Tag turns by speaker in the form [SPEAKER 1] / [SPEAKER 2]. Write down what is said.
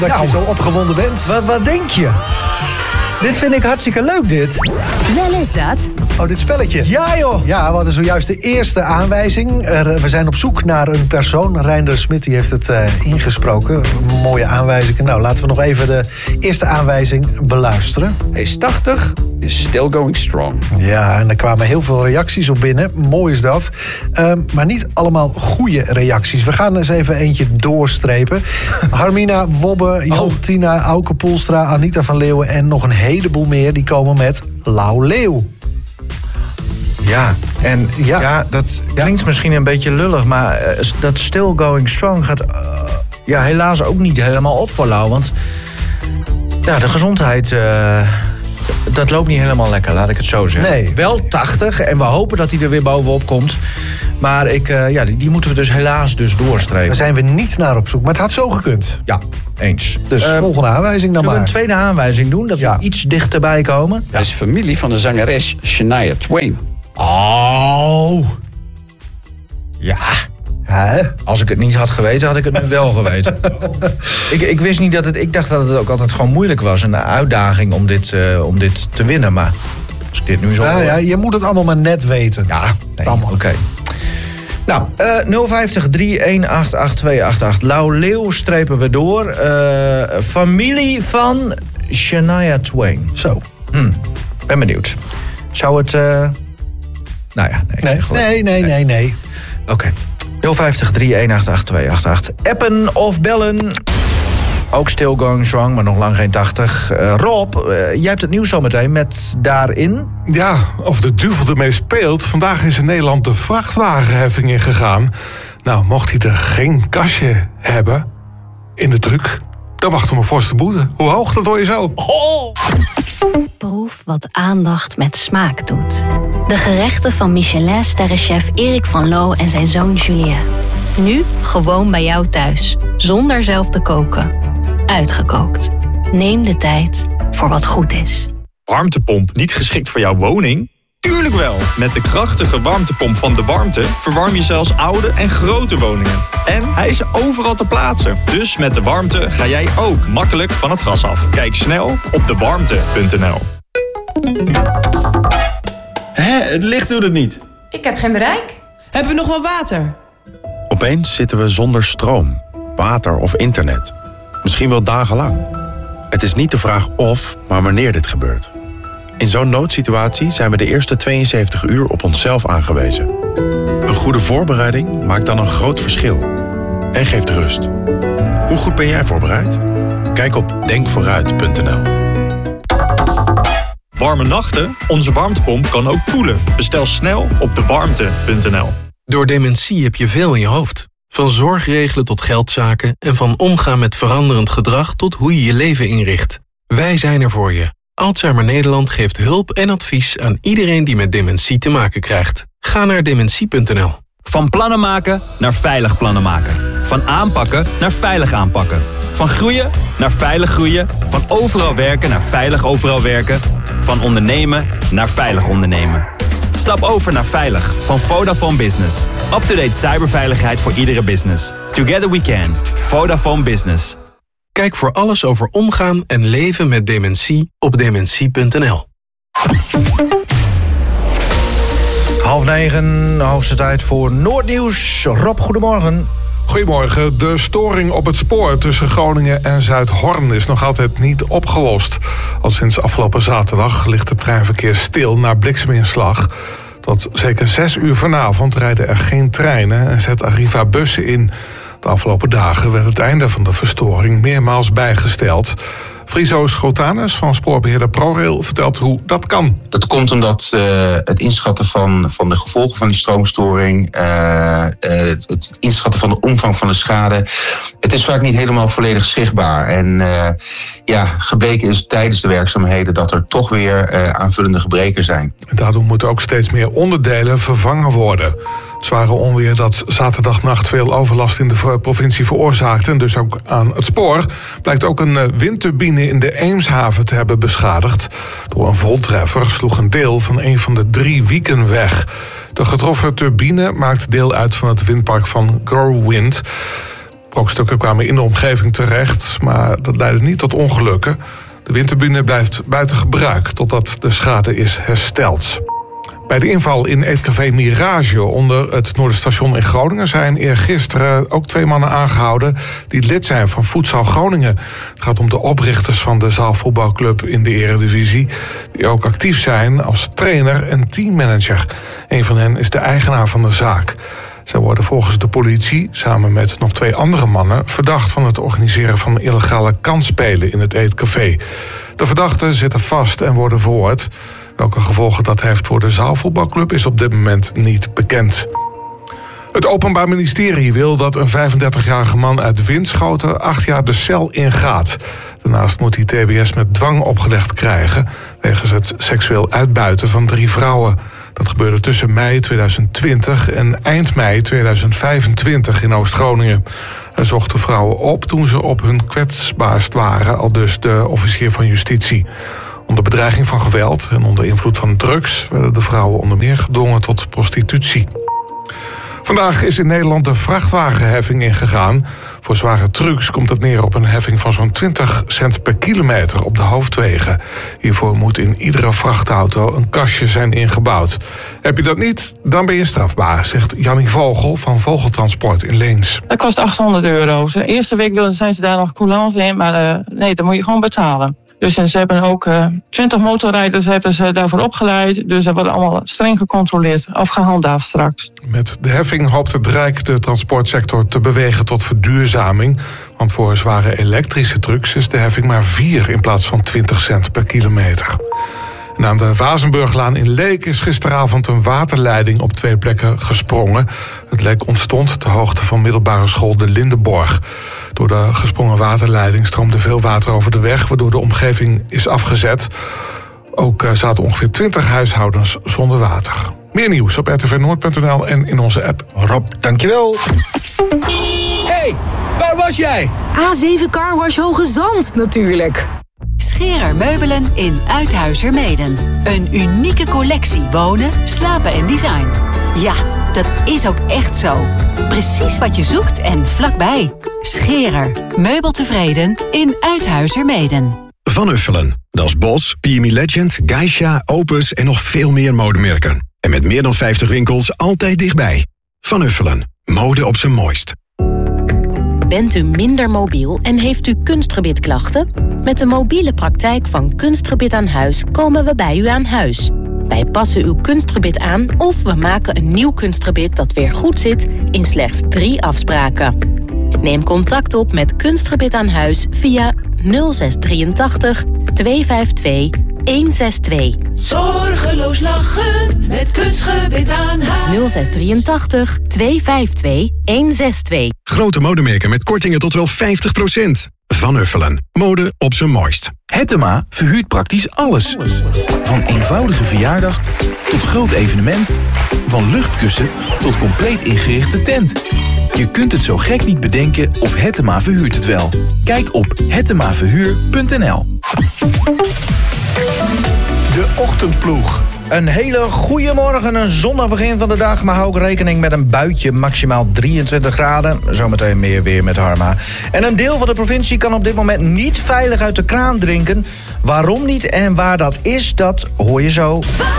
[SPEAKER 1] Dat je zo opgewonden bent.
[SPEAKER 2] Wat denk je? Dit vind ik hartstikke leuk, dit.
[SPEAKER 3] Wel is dat.
[SPEAKER 1] Oh, dit spelletje.
[SPEAKER 2] Ja, joh.
[SPEAKER 1] Ja, we hadden zojuist de eerste aanwijzing. We zijn op zoek naar een persoon. Reinder Smit die heeft het ingesproken. Mooie aanwijzingen. Nou, laten we nog even de eerste aanwijzing beluisteren.
[SPEAKER 4] Hij is 80, is still going strong.
[SPEAKER 1] Ja, en er kwamen heel veel reacties op binnen. Mooi is dat. Maar niet allemaal goede reacties. We gaan eens even eentje doorstrepen. Harmina Wobbe, Jantina, Auke Poelstra, Anita van Leeuwen en nog een heleboel meer. Die komen met Lau Leeuw.
[SPEAKER 2] Ja, en ja, dat klinkt misschien een beetje lullig, maar dat still going strong gaat helaas ook niet helemaal op voor Lau. Want ja, de gezondheid, dat loopt niet helemaal lekker, laat ik het zo zeggen.
[SPEAKER 1] Nee.
[SPEAKER 2] Wel 80 en we hopen dat hij er weer bovenop komt. Maar die moeten we dus helaas doorstrepen.
[SPEAKER 1] Daar zijn we niet naar op zoek, maar het had zo gekund.
[SPEAKER 2] Ja, eens.
[SPEAKER 1] Dus volgende aanwijzing dan maar.
[SPEAKER 2] Zullen we een tweede aanwijzing doen, dat we iets dichterbij komen?
[SPEAKER 4] Hij is familie van de zangeres Shania Twain.
[SPEAKER 2] Oh. Ja. Als ik het niet had geweten, had ik het nu wel geweten. Ik wist niet dat het... Ik dacht dat het ook altijd gewoon moeilijk was. Een uitdaging om dit te winnen. Maar als ik dit nu zo...
[SPEAKER 1] Ja, je moet het allemaal maar net weten.
[SPEAKER 2] Ja, oké. Nou, 050-318-8288. Lau Leeuw strepen we door. Familie van Shania Twain.
[SPEAKER 1] Zo.
[SPEAKER 2] Ben benieuwd. Zou het...
[SPEAKER 1] Nee.
[SPEAKER 2] Oké. 050-318-8288. Appen of bellen. Ook still going strong, maar nog lang geen 80. Rob, jij hebt het nieuws zometeen met daarin...
[SPEAKER 5] Ja, of de duivel ermee speelt. Vandaag is in Nederland de vrachtwagenheffing ingegaan. Nou, mocht hij er geen kastje hebben in de truck... dan wacht hem een forse boete. Hoe hoog, dat hoor je zo.
[SPEAKER 2] Oh.
[SPEAKER 3] Proef wat aandacht met smaak doet. De gerechten van Michelin-sterrenchef Erik van Loo en zijn zoon Julien. Nu gewoon bij jou thuis, zonder zelf te koken. Uitgekookt. Neem de tijd voor wat goed is.
[SPEAKER 6] Warmtepomp niet geschikt voor jouw woning? Tuurlijk wel! Met de krachtige warmtepomp van De Warmte verwarm je zelfs oude en grote woningen. En hij is overal te plaatsen. Dus met De Warmte ga jij ook makkelijk van het gas af. Kijk snel op dewarmte.nl.
[SPEAKER 7] Het licht doet het niet.
[SPEAKER 8] Ik heb geen bereik.
[SPEAKER 9] Hebben we nog wel water?
[SPEAKER 7] Opeens zitten we zonder stroom, water of internet. Misschien wel dagenlang. Het is niet de vraag of, maar wanneer dit gebeurt. In zo'n noodsituatie zijn we de eerste 72 uur op onszelf aangewezen. Een goede voorbereiding maakt dan een groot verschil. En geeft rust. Hoe goed ben jij voorbereid? Kijk op denkvooruit.nl.
[SPEAKER 6] Warme nachten? Onze warmtepomp kan ook koelen. Bestel snel op dewarmte.nl.
[SPEAKER 10] Door dementie heb je veel in je hoofd. Van zorg regelen tot geldzaken en van omgaan met veranderend gedrag tot hoe je je leven inricht. Wij zijn er voor je. Alzheimer Nederland geeft hulp en advies aan iedereen die met dementie te maken krijgt. Ga naar dementie.nl.
[SPEAKER 11] Van plannen maken naar veilig plannen maken. Van aanpakken naar veilig aanpakken. Van groeien naar veilig groeien. Van overal werken naar veilig overal werken. Van ondernemen naar veilig ondernemen. Stap over naar Veilig van Vodafone Business. Up-to-date cyberveiligheid voor iedere business. Together we can. Vodafone Business.
[SPEAKER 10] Kijk voor alles over omgaan en leven met dementie op dementie.nl.
[SPEAKER 2] 8:30, hoogste tijd voor Noordnieuws. Rob, goedemorgen.
[SPEAKER 5] Goedemorgen. De storing op het spoor tussen Groningen en Zuidhorn is nog altijd niet opgelost. Al sinds afgelopen zaterdag ligt het treinverkeer stil na blikseminslag. Tot zeker 6 uur vanavond rijden er geen treinen en zet Arriva bussen in. De afgelopen dagen werd het einde van de verstoring meermaals bijgesteld. Friso Schotanus van spoorbeheerder ProRail vertelt hoe dat kan.
[SPEAKER 12] Dat komt omdat het inschatten van de gevolgen van die stroomstoring, het inschatten van de omvang van de schade, het is vaak niet helemaal volledig zichtbaar. En gebleken is tijdens de werkzaamheden dat er toch weer aanvullende gebreken zijn.
[SPEAKER 5] En daardoor moeten ook steeds meer onderdelen vervangen worden. Het zware onweer dat zaterdagnacht veel overlast in de provincie veroorzaakte, en dus ook aan het spoor, blijkt ook een windturbine in de Eemshaven te hebben beschadigd. Door een voltreffer sloeg een deel van een van de 3 wieken weg. De getroffen turbine maakt deel uit van het windpark van GoWind. Brokstukken kwamen in de omgeving terecht, maar dat leidde niet tot ongelukken. De windturbine blijft buiten gebruik totdat de schade is hersteld. Bij de inval in eetcafé Mirage onder het Noorderstation in Groningen zijn eergisteren ook 2 mannen aangehouden die lid zijn van Futsal Groningen. Het gaat om de oprichters van de zaalvoetbalclub in de Eredivisie, die ook actief zijn als trainer en teammanager. Een van hen is de eigenaar van de zaak. Zij worden volgens de politie, samen met nog 2 andere mannen, verdacht van het organiseren van illegale kansspelen in het eetcafé. De verdachten zitten vast en worden verhoord. Welke gevolgen dat heeft voor de zaalvoetbalclub is op dit moment niet bekend. Het Openbaar Ministerie wil dat een 35-jarige man uit Winschoten 8 jaar de cel ingaat. Daarnaast moet hij TBS met dwang opgelegd krijgen wegens het seksueel uitbuiten van 3 vrouwen. Dat gebeurde tussen mei 2020 en eind mei 2025 in Oost-Groningen. Hij zocht de vrouwen op toen ze op hun kwetsbaarst waren, aldus de officier van justitie. Onder bedreiging van geweld en onder invloed van drugs werden de vrouwen onder meer gedwongen tot prostitutie. Vandaag is in Nederland de vrachtwagenheffing ingegaan. Voor zware trucks komt het neer op een heffing van zo'n 20 cent per kilometer op de hoofdwegen. Hiervoor moet in iedere vrachtauto een kastje zijn ingebouwd. Heb je dat niet, dan ben je strafbaar, zegt Jannie Vogel van Vogeltransport in Leens.
[SPEAKER 8] Dat kost €800. De eerste week zijn ze daar nog coulance in, maar nee, dat moet je gewoon betalen. Dus ze hebben ook 20 motorrijders hebben ze daarvoor opgeleid. Dus dat wordt allemaal streng gecontroleerd of gehandhaafd straks.
[SPEAKER 5] Met de heffing hoopt het Rijk de transportsector te bewegen tot verduurzaming. Want voor zware elektrische trucks is de heffing maar 4 in plaats van 20 cent per kilometer. En aan de Wazenburglaan in Leek is gisteravond een waterleiding op 2 plekken gesprongen. Het lek ontstond ter hoogte van middelbare school De Lindenborg. Door de gesprongen waterleiding stroomde veel water over de weg, waardoor de omgeving is afgezet. Ook zaten ongeveer 20 huishoudens zonder water. Meer nieuws op rtvnoord.nl en in onze app.
[SPEAKER 2] Rob, dankjewel.
[SPEAKER 9] Hey, waar was jij?
[SPEAKER 13] A7 Carwash Hoge Zand, natuurlijk.
[SPEAKER 14] Scherer Meubelen in Uithuizermeeden. Een unieke collectie wonen, slapen en design. Ja, dat is ook echt zo. Precies wat je zoekt en vlakbij. Scherer. Meubeltevreden in Uithuizermeeden.
[SPEAKER 15] Van Uffelen. Dat is Bos, PME Legend, Geisha, Opus en nog veel meer modemerken. En met meer dan 50 winkels altijd dichtbij. Van Uffelen. Mode op zijn mooist.
[SPEAKER 3] Bent u minder mobiel en heeft u kunstgebitklachten? Met de mobiele praktijk van Kunstgebit aan Huis komen we bij u aan huis. Wij passen uw kunstgebit aan of we maken een nieuw kunstgebit dat weer goed zit in slechts 3 afspraken. Neem contact op met Kunstgebit aan Huis via 0683 252 162.
[SPEAKER 16] Zorgeloos lachen met Kunstgebit aan Huis.
[SPEAKER 3] 0683 252 162.
[SPEAKER 15] Grote modemerken met kortingen tot wel 50%. Van Uffelen. Mode op zijn mooist.
[SPEAKER 17] Hettema verhuurt praktisch alles. Van eenvoudige verjaardag tot groot evenement. Van luchtkussen tot compleet ingerichte tent. Je kunt het zo gek niet bedenken of Hettema verhuurt het wel. Kijk op hettemaverhuur.nl.
[SPEAKER 18] De Ochtendploeg.
[SPEAKER 2] Een hele goede morgen, een zondag begin van de dag, maar hou ook rekening met een buitje, maximaal 23 graden. Zometeen meer weer met Harma. En een deel van de provincie kan op dit moment niet veilig uit de kraan drinken. Waarom niet en waar dat is, dat hoor je zo.